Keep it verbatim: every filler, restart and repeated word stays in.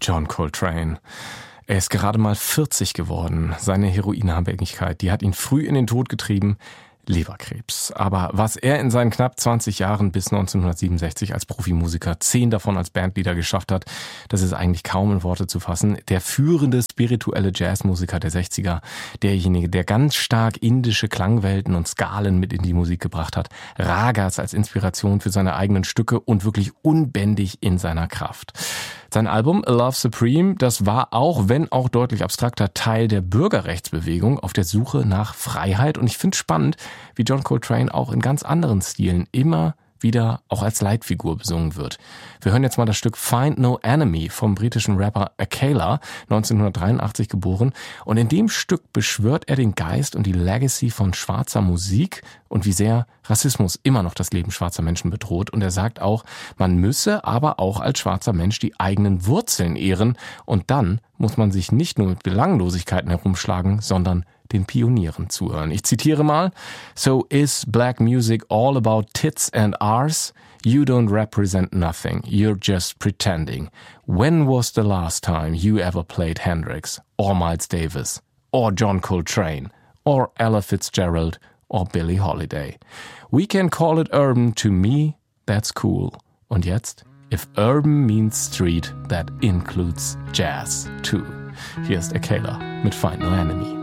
John Coltrane. Er ist gerade mal vierzig geworden. Seine Heroinabhängigkeit, die hat ihn früh in den Tod getrieben. Leberkrebs. Aber was er in seinen knapp zwanzig Jahren bis neunzehnhundertsiebenundsechzig als Profimusiker, zehn davon als Bandleader geschafft hat, das ist eigentlich kaum in Worte zu fassen. Der führende spirituelle Jazzmusiker der sechziger, derjenige, der ganz stark indische Klangwelten und Skalen mit in die Musik gebracht hat, Ragas als Inspiration für seine eigenen Stücke und wirklich unbändig in seiner Kraft. Sein Album A Love Supreme, das war auch, wenn auch deutlich abstrakter, Teil der Bürgerrechtsbewegung auf der Suche nach Freiheit. Und ich finde spannend, wie John Coltrane auch in ganz anderen Stilen immer wieder auch als Leitfigur besungen wird. Wir hören jetzt mal das Stück Find No Enemy vom britischen Rapper Akela, neunzehnhundertdreiundachtzig geboren. Und in dem Stück beschwört er den Geist und die Legacy von schwarzer Musik und wie sehr Rassismus immer noch das Leben schwarzer Menschen bedroht. Und er sagt auch, man müsse aber auch als schwarzer Mensch die eigenen Wurzeln ehren. Und dann muss man sich nicht nur mit Belanglosigkeiten herumschlagen, sondern den Pionieren zuhören. Ich zitiere mal: So is black music all about tits and arse? You don't represent nothing. You're just pretending. When was the last time you ever played Hendrix or Miles Davis or John Coltrane or Ella Fitzgerald or Billie Holiday? We can call it urban. To me, that's cool. Und jetzt? If urban means street, that includes jazz too. Hier ist Akela mit Find No Enemy.